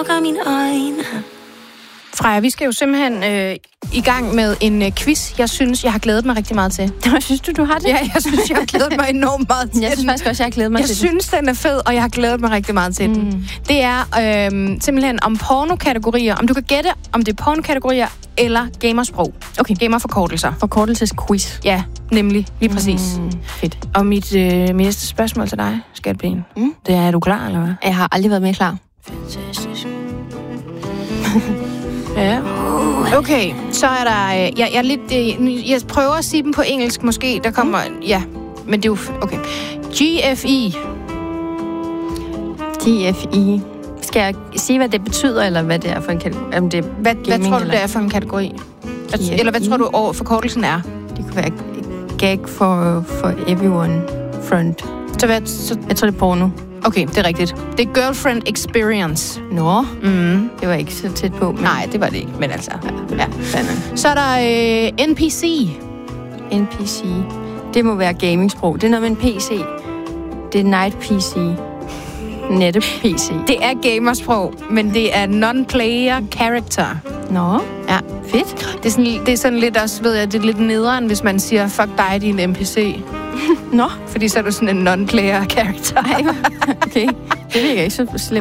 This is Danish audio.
lukker mine øjne. Freja, vi skal jo simpelthen i gang med en quiz, jeg har glædet mig rigtig meget til. Synes du har det? Ja, jeg synes, jeg har glædet mig enormt meget til Jeg synes faktisk også, jeg har glædet mig til den. Jeg synes, den er fed, og jeg har glædet mig rigtig meget til den. Det er simpelthen om pornokategorier. Om du kan gætte, om det er pornokategorier eller gamersprog. Okay. Gamerforkortelser. Forkortelsesquiz. Ja, nemlig. Lige præcis. Fedt. Og mit næste spørgsmål til dig, Skatben, det er du klar, eller hvad? Jeg har aldrig været mere klar. Fantastisk. Ja. Okay, så er der... Jeg er lidt... jeg prøver at sige dem på engelsk, måske. Der kommer... Ja, men det er jo... Okay. GFI. GFI. Skal jeg sige, hvad det betyder, eller hvad det er for en kategori? Om det er Hvad gaming, tror du, eller? det er for en kategori? Eller hvad tror du, forkortelsen er? Det kunne være gag for everyone front. Så Jeg tror, det er porno. okay, det er rigtigt. Det er girlfriend experience. Nå, det var ikke så tæt på. Men... Nej, det var det ikke, men altså... Ja. Fanden. Så er der NPC. NPC. Det må være gamingsprog. Det er noget med en PC. Det er night PC. Nette-PC. Det er gamersprog, men det er non-player character. Nå, Ja. fedt. Det er sådan lidt også, ved jeg, det er lidt nederen, hvis man siger, fuck dig, din NPC. Nå, Fordi så er du sådan en non-player character. okay. Det virker ikke så slemt.